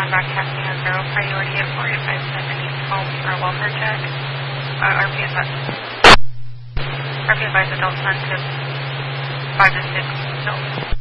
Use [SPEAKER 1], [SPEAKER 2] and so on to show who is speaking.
[SPEAKER 1] broadcasting a zero priority at 457 East Home for a welfare check. RP advised adults 10 to 5 to 6 adults.